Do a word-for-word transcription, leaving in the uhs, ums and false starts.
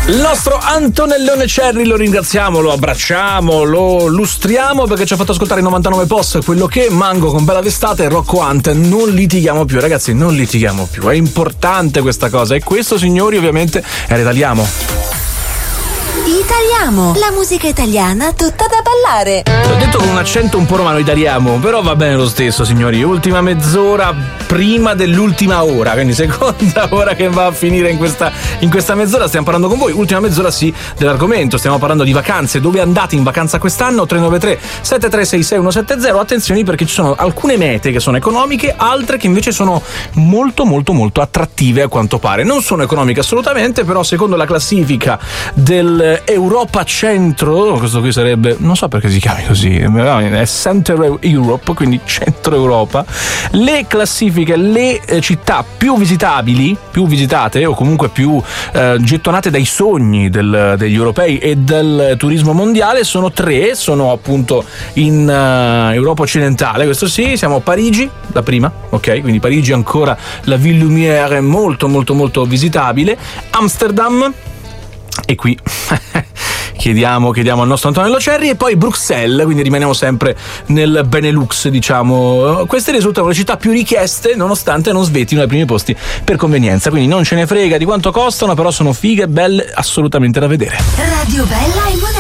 Il nostro Antonellone Cerri lo ringraziamo, lo abbracciamo, lo lustriamo perché ci ha fatto ascoltare i novantanove Post, quello che Mango con Bella d'estate e Rocco Hunt. Non litighiamo più, ragazzi, non litighiamo più, è importante questa cosa e questo, signori, ovviamente è Ritaliamo. Italiamo, la musica italiana tutta da ballare. L'ho detto con un accento un po' romano, Italiamo, però va bene lo stesso, signori. Ultima mezz'ora prima dell'ultima ora, quindi seconda ora che va a finire in questa, in questa mezz'ora. Stiamo parlando con voi, ultima mezz'ora sì dell'argomento. Stiamo parlando di vacanze. Dove andate in vacanza quest'anno? tre nove tre sette tre sei sei uno sette zero. Attenzione perché ci sono alcune mete che sono economiche, altre che invece sono molto molto molto attrattive a quanto pare. Non sono economiche assolutamente, però secondo la classifica del Europa Centro, questo qui sarebbe, non so perché si chiami così, è Center Europe, quindi Centro Europa, le classifiche, le città più visitabili, più visitate o comunque più eh, gettonate dai sogni del, degli europei e del turismo mondiale sono tre, sono appunto in uh, Europa occidentale, questo sì, siamo a Parigi, la prima, ok, quindi Parigi ancora la Ville Lumière molto molto molto visitabile, Amsterdam, e qui chiediamo, chiediamo al nostro Antonello Cerri, e poi Bruxelles, quindi rimaniamo sempre nel Benelux, diciamo. Queste risultano le città più richieste nonostante non svettino ai primi posti per convenienza, quindi non ce ne frega di quanto costano, però sono fighe, belle, assolutamente da vedere. Radio Bella e